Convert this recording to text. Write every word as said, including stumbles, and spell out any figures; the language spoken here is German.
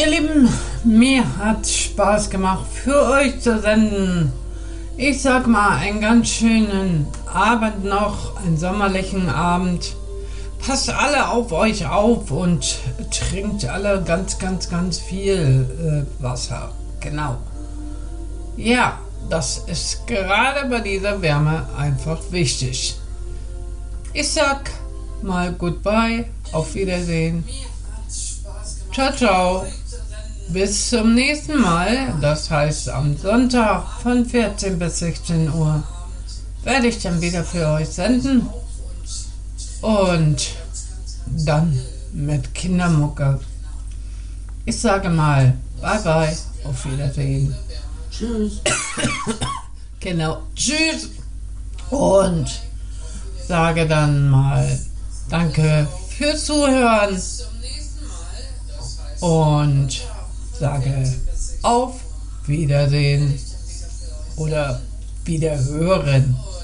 Ihr Lieben, mir hat Spaß gemacht, für euch zu senden. Ich sag mal, einen ganz schönen Abend noch, einen sommerlichen Abend. Passt alle auf euch auf und trinkt alle ganz, ganz, ganz viel äh, Wasser. Genau. Ja, das ist gerade bei dieser Wärme einfach wichtig. Ich sag mal Goodbye, auf Wiedersehen. Ciao, ciao. Bis zum nächsten Mal, das heißt am Sonntag von vierzehn bis sechzehn Uhr, werde ich dann wieder für euch senden und dann mit Kindermucke. Ich sage mal, bye bye, auf Wiedersehen. Tschüss. Genau, tschüss und sage dann mal danke fürs Zuhören und sage auf Wiedersehen oder Wiederhören.